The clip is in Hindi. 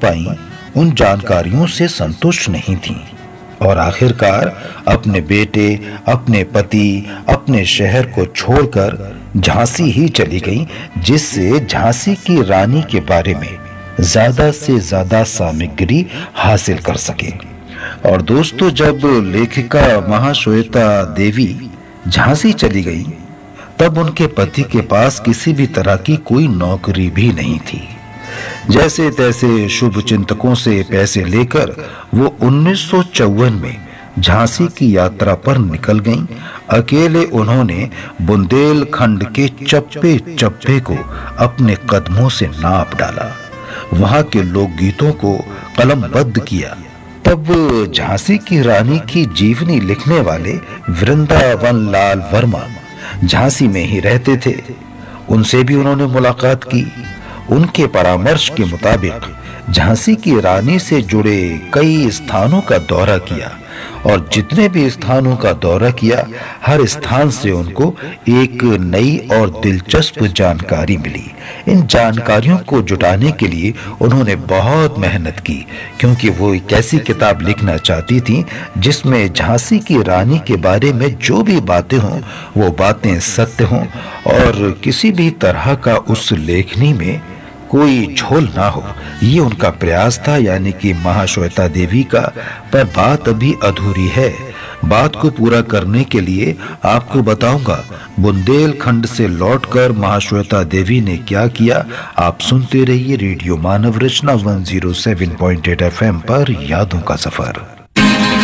पाई उन जानकारियों से संतुष्ट नहीं थीं और आखिरकार अपने बेटे, अपने पति, अपने शहर को छोड़कर झांसी ही चली गईं, जिससे झांसी की रानी के बारे में ज्यादा से ज्यादा सामग्री हासिल कर सके। और दोस्तों, जब लेखिका महाश्वेता देवी झांसी चली गई तब उनके पति के पास किसी भी तरह की कोई नौकरी भी नहीं थी। जैसे तैसे शुभ चिंतकों से पैसे लेकर वो 1954 में झांसी की यात्रा पर निकल गईं। अकेले उन्होंने बुंदेलखंड के चप्पे चप्पे को अपने कदमों से नाप डाला, वहां के लोकगीतों को कलमबद्ध किया। तब झांसी की रानी की जीवनी लिखने वाले वृंदावन लाल वर्मा झांसी में ही रहते थे। उनसे भी उन्होंने मुलाकात की। उनके परामर्श के मुताबिक झांसी की रानी से जुड़े कई स्थानों का दौरा किया और जितने भी स्थानों का दौरा किया, हर स्थान से उनको एक नई और दिलचस्प जानकारी मिली। इन जानकारियों को जुटाने के लिए उन्होंने बहुत मेहनत की, क्योंकि वो एक ऐसी किताब लिखना चाहती थी जिसमें झांसी की रानी के बारे में जो भी बातें हों वो बातें सत्य हों और किसी भी तरह का उस लेखनी में कोई झोल ना हो। ये उनका प्रयास था, यानी कि महाश्वेता देवी का। पर बात अभी अधूरी है। बात को पूरा करने के लिए आपको बताऊंगा बुंदेलखंड से लौटकर महाश्वेता देवी ने क्या किया। आप सुनते रहिए रेडियो मानव रचना 107.8 FM पर यादों का सफर।